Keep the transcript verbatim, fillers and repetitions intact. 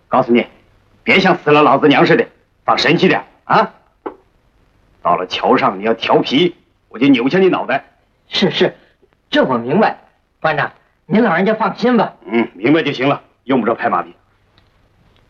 告诉你，别像死了老子娘似的，放神气点啊！到了桥上你要调皮，我就扭下你脑袋。 是是，这我明白。班长，您老人家放心吧。 嗯，明白就行了，用不着拍马屁。